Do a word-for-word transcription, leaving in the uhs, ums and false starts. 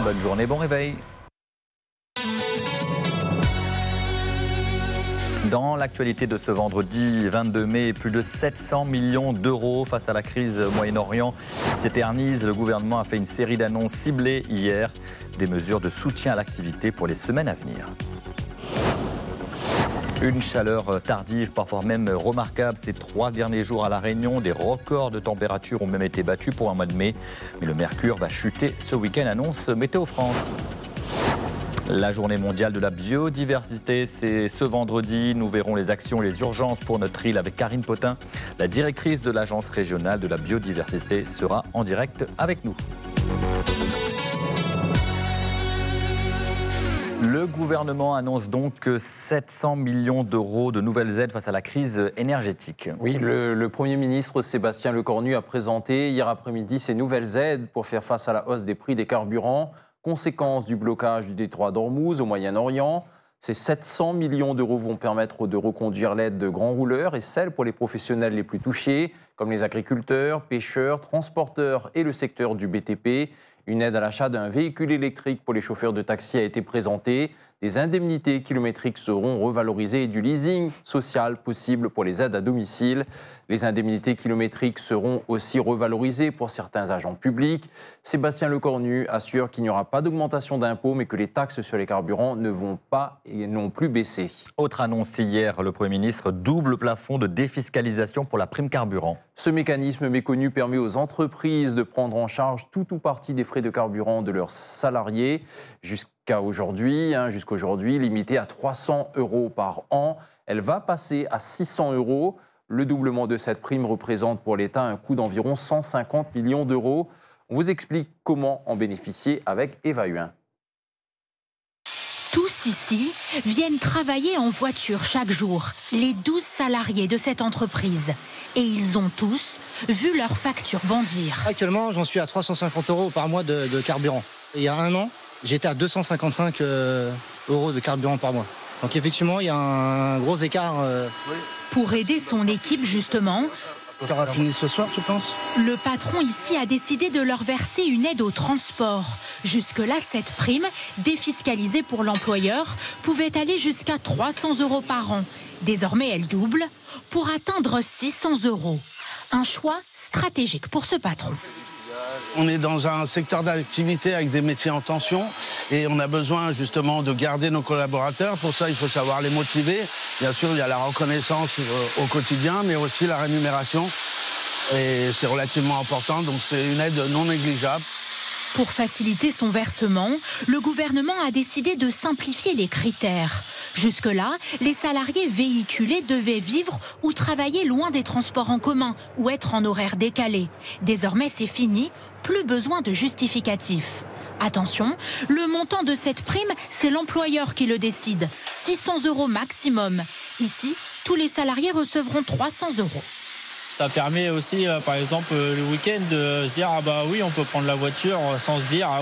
Bonne journée, bon réveil. Dans l'actualité de ce vendredi vingt-deux mai, plus de sept cents millions d'euros face à la crise au Moyen-Orient qui s'éternise. Le gouvernement a fait une série d'annonces ciblées hier, des mesures de soutien à l'activité pour les semaines à venir. Une chaleur tardive, parfois même remarquable, ces trois derniers jours à La Réunion. Des records de température ont même été battus pour un mois de mai. Mais le mercure va chuter ce week-end, annonce Météo France. La journée mondiale de la biodiversité, c'est ce vendredi. Nous verrons les actions et les urgences pour notre île avec Karine Potin. La directrice de l'Agence régionale de la biodiversité sera en direct avec nous. Le gouvernement annonce donc sept cents millions d'euros de nouvelles aides face à la crise énergétique. Oui, le, le Premier ministre Sébastien Lecornu a présenté hier après-midi ces nouvelles aides pour faire face à la hausse des prix des carburants, conséquence du blocage du détroit d'Ormuz au Moyen-Orient. Ces sept cents millions d'euros vont permettre de reconduire l'aide de grands rouleurs et celle pour les professionnels les plus touchés, comme les agriculteurs, pêcheurs, transporteurs et le secteur du B T P. Une aide à l'achat d'un véhicule électrique pour les chauffeurs de taxi a été présentée. Les indemnités kilométriques seront revalorisées et du leasing social possible pour les aides à domicile. Les indemnités kilométriques seront aussi revalorisées pour certains agents publics. Sébastien Lecornu assure qu'il n'y aura pas d'augmentation d'impôts, mais que les taxes sur les carburants ne vont pas et non plus baisser. Autre annonce hier, le Premier ministre, double plafond de défiscalisation pour la prime carburant. Ce mécanisme méconnu permet aux entreprises de prendre en charge tout ou partie des frais de carburant de leurs salariés jusqu'à aujourd'hui, hein, jusqu'à aujourd'hui, limitée à trois cents euros par an. Elle va passer à six cents euros. Le doublement de cette prime représente pour l'État un coût d'environ cent cinquante millions d'euros. On vous explique comment en bénéficier avec Eva Huin. Tous ici viennent travailler en voiture chaque jour, les douze salariés de cette entreprise. Et ils ont tous vu leur facture bondir. Actuellement, j'en suis à trois cent cinquante euros par mois de, de carburant. Il y a un an, j'étais à deux cent cinquante-cinq euh, euros de carburant par mois. Donc effectivement, il y a un gros écart. Euh... Pour aider son équipe, justement, ça aura fini ce soir, je pense. Le patron ici a décidé de leur verser une aide au transport. Jusque-là, cette prime, défiscalisée pour l'employeur, pouvait aller jusqu'à trois cents euros par an. Désormais, elle double pour atteindre six cents euros. Un choix stratégique pour ce patron. On est dans un secteur d'activité avec des métiers en tension et on a besoin justement de garder nos collaborateurs. Pour ça, il faut savoir les motiver. Bien sûr, il y a la reconnaissance au quotidien, mais aussi la rémunération. Et c'est relativement important, donc c'est une aide non négligeable. Pour faciliter son versement, le gouvernement a décidé de simplifier les critères. Jusque-là, les salariés véhiculés devaient vivre ou travailler loin des transports en commun ou être en horaire décalé. Désormais, c'est fini, plus besoin de justificatif. Attention, le montant de cette prime, c'est l'employeur qui le décide. six cents euros maximum. Ici, tous les salariés recevront trois cents euros. Ça permet aussi, euh, par exemple, euh, le week-end, de se dire « Ah bah oui, on peut prendre la voiture » sans se dire « Ah